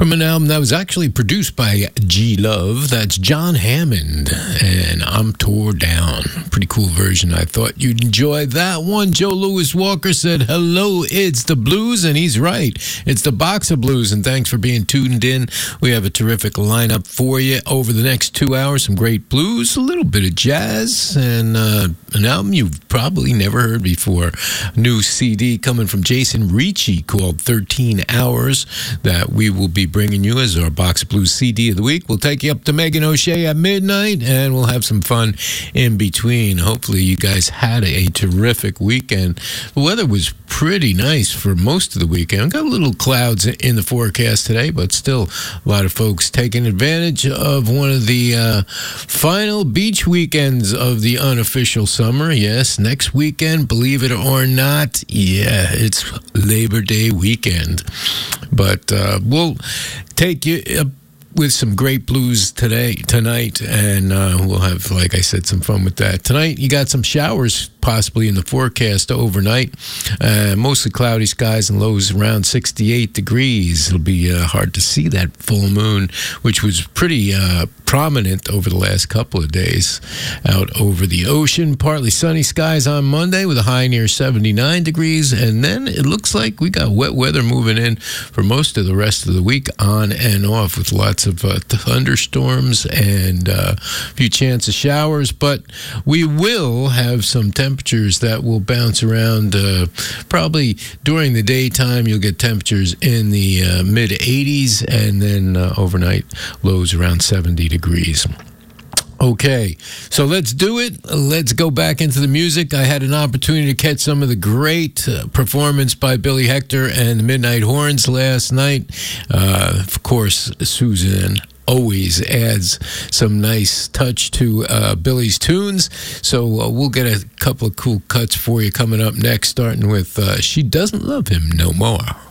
from an album that was actually produced by G Love. That's John Hammond, and I'm Tore Down. Pretty cool version. I thought you'd enjoy that one. Joe Louis Walker said, hello, it's the blues, and he's right. It's the Box of Blues, and thanks for being tuned in. We have a terrific lineup for you over the next 2 hours. Some great blues, a little bit of jazz, and an album you've probably never heard before. New CD coming from Jason Ricci called 13 Hours that we will be bringing you as our Box of Blues CD of the week. We'll take you up to Megan O'Shea at midnight, and we'll have some fun in between. Hopefully you guys had a terrific weekend. The weather was pretty nice for most of the weekend. Got a little clouds in the forecast today, but still a lot of folks taking advantage of one of the final beach weekends of the unofficial summer. Yes, next weekend, believe it or not, yeah, it's Labor Day weekend. But we'll take you up with some great blues tonight, and we'll have, like I said, some fun with that. Tonight, you got some showers possibly in the forecast overnight. Mostly cloudy skies and lows around 68 degrees. It'll be hard to see that full moon, which was pretty prominent over the last couple of days out over the ocean. Partly sunny skies on Monday with a high near 79 degrees, and then it looks like we got wet weather moving in for most of the rest of the week, on and off, with lots of thunderstorms and a few chances of showers. But we will have some temperatures that will bounce around. Probably during the daytime, you'll get temperatures in the mid 80s, and then overnight lows around 70 degrees. Okay, so let's do it. Let's go back into the music. I had an opportunity to catch some of the great performance by Billy Hector and the Midnight Horns last night. Of course, Susan always adds some nice touch to Billy's tunes. So we'll get a couple of cool cuts for you coming up next, starting with She Doesn't Love Him No More.